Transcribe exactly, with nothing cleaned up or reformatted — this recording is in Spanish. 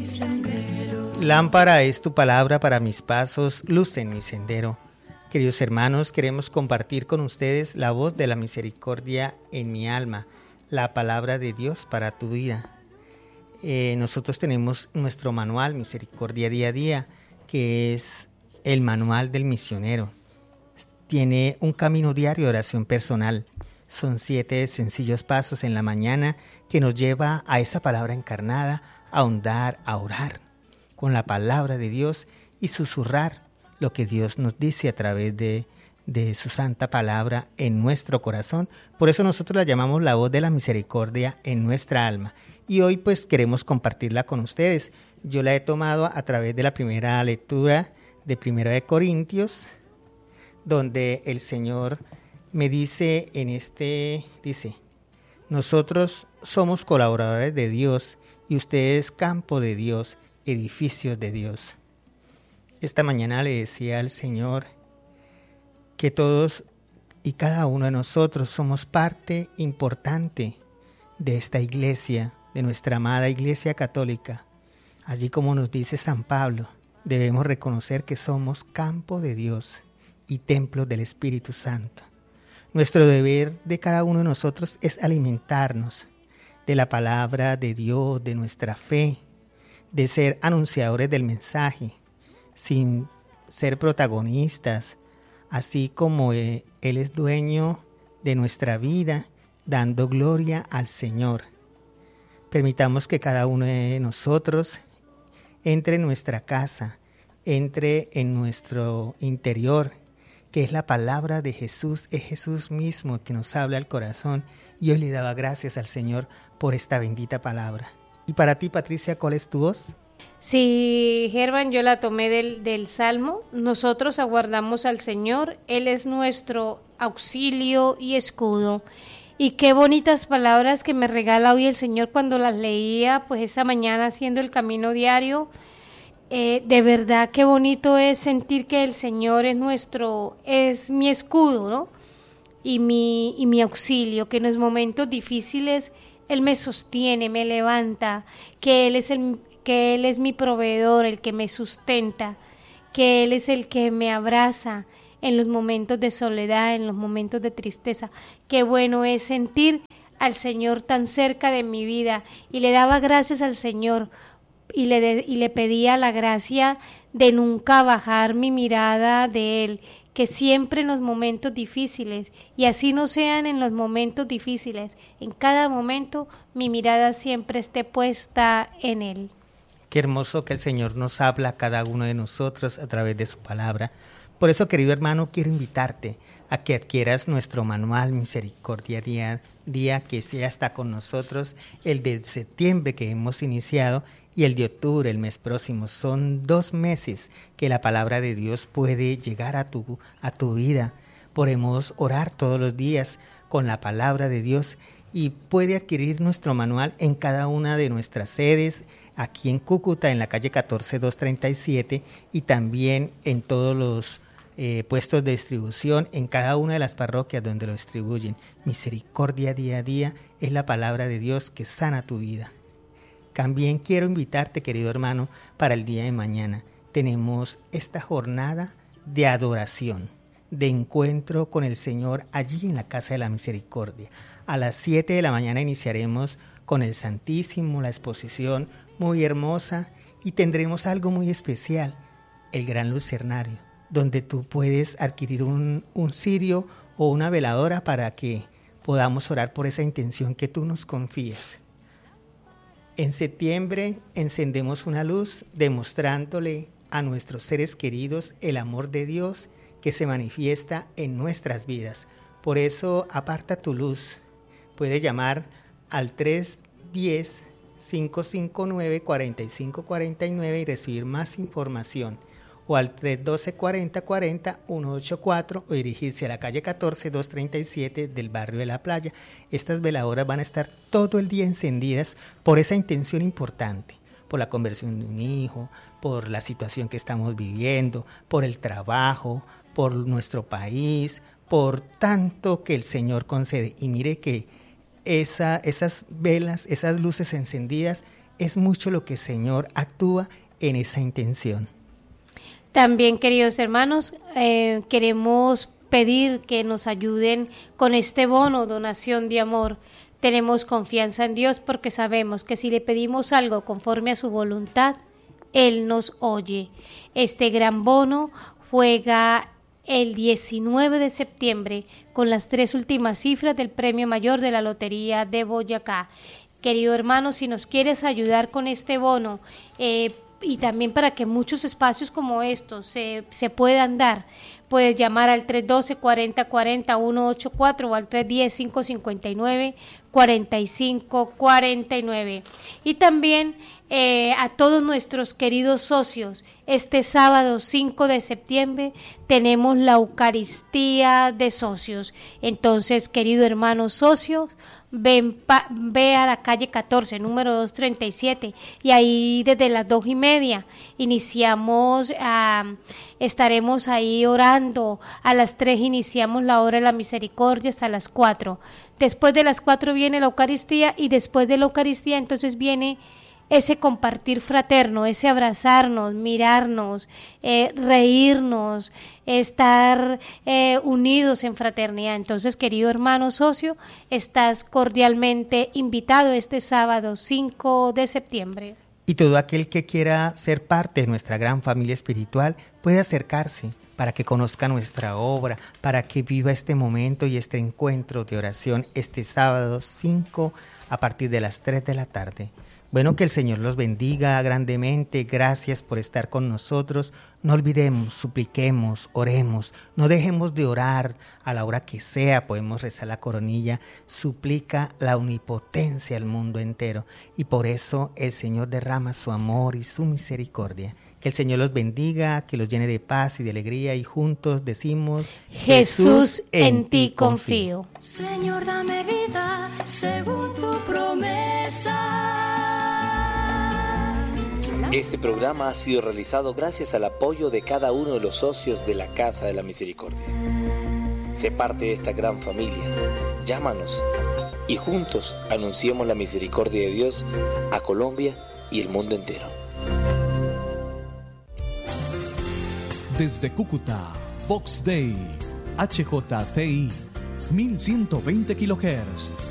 Lámpara es tu palabra para mis pasos, luz en mi sendero. Queridos hermanos, queremos compartir con ustedes la voz de la misericordia en mi alma, la palabra de Dios para tu vida. Eh, nosotros tenemos nuestro manual Misericordia Día a Día, que es el manual del misionero. Tiene un camino diario de oración personal. Son siete sencillos pasos en la mañana que nos lleva a esa palabra encarnada, a ahondar, a orar con la palabra de Dios y susurrar lo que Dios nos dice a través de, de su santa palabra en nuestro corazón. Por eso nosotros la llamamos la voz de la misericordia en nuestra alma. Y hoy pues queremos compartirla con ustedes. Yo la he tomado a través de la primera lectura de Primera de Corintios, donde el Señor me dice en este, dice, nosotros somos colaboradores de Dios y ustedes campo de Dios, edificios de Dios. Esta mañana le decía al Señor que todos y cada uno de nosotros somos parte importante de esta iglesia, de nuestra amada Iglesia Católica. Allí, como nos dice San Pablo, debemos reconocer que somos campo de Dios y templo del Espíritu Santo. Nuestro deber de cada uno de nosotros es alimentarnos de la palabra de Dios, de nuestra fe, de ser anunciadores del mensaje, sin ser protagonistas, así como Él es dueño de nuestra vida, dando gloria al Señor. Permitamos que cada uno de nosotros entre en nuestra casa, entre en nuestro interior, que es la palabra de Jesús, es Jesús mismo que nos habla al corazón. Y hoy le daba gracias al Señor por esta bendita palabra. ¿Y para ti, Patricia, cuál es tu voz? Sí, Germán, yo la tomé del, del Salmo. Nosotros aguardamos al Señor, Él es nuestro auxilio y escudo. Y qué bonitas palabras que me regala hoy el Señor cuando las leía, pues esta mañana haciendo el camino diario. Eh, de verdad, qué bonito es sentir que el Señor es nuestro, es mi escudo, ¿no? Y mi, y mi auxilio, que en los momentos difíciles Él me sostiene, me levanta, que Él es el, que Él es mi proveedor, el que me sustenta, que Él es el que me abraza en los momentos de soledad, en los momentos de tristeza. Qué bueno es sentir al Señor tan cerca de mi vida. Y le daba gracias al Señor y le, de, y le pedía la gracia de nunca bajar mi mirada de Él, que siempre en los momentos difíciles, y así no sean en los momentos difíciles, en cada momento mi mirada siempre esté puesta en Él. Qué hermoso que el Señor nos habla a cada uno de nosotros a través de su palabra. Por eso, querido hermano, quiero invitarte a que adquieras nuestro manual Misericordia Día, día que ya está con nosotros, el de septiembre que hemos iniciado y el de octubre, el mes próximo. Son dos meses que la palabra de Dios puede llegar a tu, a tu vida. Podemos orar todos los días con la palabra de Dios y puede adquirir nuestro manual en cada una de nuestras sedes, aquí en Cúcuta, en la calle catorce doscientos treinta y siete, y también en todos los eh, puestos de distribución, en cada una de las parroquias donde lo distribuyen. Misericordia Día a Día es la palabra de Dios que sana tu vida. También quiero invitarte, querido hermano, para el día de mañana. Tenemos esta jornada de adoración, de encuentro con el Señor allí en la Casa de la Misericordia. A las siete de la mañana iniciaremos con el Santísimo, la exposición muy hermosa, y tendremos algo muy especial, el Gran Lucernario, donde tú puedes adquirir un, un cirio o una veladora para que podamos orar por esa intención que tú nos confíes. En septiembre encendemos una luz demostrándole a nuestros seres queridos el amor de Dios que se manifiesta en nuestras vidas. Por eso aparta tu luz. Puedes llamar al tres uno cero, cinco cinco nueve, cuatro cinco cuatro nueve y recibir más información, o al tres uno dos, cuarenta cuarenta, ciento ochenta y cuatro, o dirigirse a la calle catorce doscientos treinta y siete del barrio de La Playa. Estas veladoras van a estar todo el día encendidas por esa intención importante, por la conversión de un hijo, por la situación que estamos viviendo, por el trabajo, por nuestro país, por tanto que el Señor concede. Y mire que esa, esas velas, esas luces encendidas es mucho lo que el Señor actúa en esa intención. También, queridos hermanos, eh, queremos pedir que nos ayuden con este bono, donación de amor. Tenemos confianza en Dios porque sabemos que si le pedimos algo conforme a su voluntad, Él nos oye. Este gran bono juega el diecinueve de septiembre con las tres últimas cifras del premio mayor de la Lotería de Boyacá. Querido hermano, si nos quieres ayudar con este bono, eh, y también para que muchos espacios como estos se, se puedan dar, puedes llamar al tres uno dos, cuatro cero cuatro cero, uno ocho cuatro o al tres uno cero, cinco cinco nueve, cuatro cinco cuatro nueve. Y también eh, a todos nuestros queridos socios, este sábado cinco de septiembre tenemos la Eucaristía de socios. Entonces, querido hermano socios, Ven pa, ve a la calle catorce, número doscientos treinta y siete, y ahí desde las dos y media iniciamos, uh, estaremos ahí orando. A las tres iniciamos la hora de la misericordia hasta las cuatro. Después de las cuatro viene la Eucaristía, y después de la Eucaristía entonces viene ese compartir fraterno, ese abrazarnos, mirarnos, eh, reírnos, estar eh, unidos en fraternidad. Entonces, querido hermano socio, estás cordialmente invitado este sábado cinco de septiembre. Y todo aquel que quiera ser parte de nuestra gran familia espiritual puede acercarse para que conozca nuestra obra, para que viva este momento y este encuentro de oración este sábado cinco a partir de las tres de la tarde. Bueno, que el Señor los bendiga grandemente. Gracias por estar con nosotros. No olvidemos, supliquemos, oremos. No dejemos de orar a la hora que sea. Podemos rezar la coronilla. Suplica la omnipotencia al mundo entero. Y por eso el Señor derrama su amor y su misericordia. Que el Señor los bendiga, que los llene de paz y de alegría. Y juntos decimos: Jesús, en ti confío. Señor, dame vida según tu promesa. Este programa ha sido realizado gracias al apoyo de cada uno de los socios de la Casa de la Misericordia. Sé parte de esta gran familia. Llámanos y juntos anunciemos la misericordia de Dios a Colombia y el mundo entero. Desde Cúcuta, Vox Dei, H J T I, mil ciento veinte kilohertz.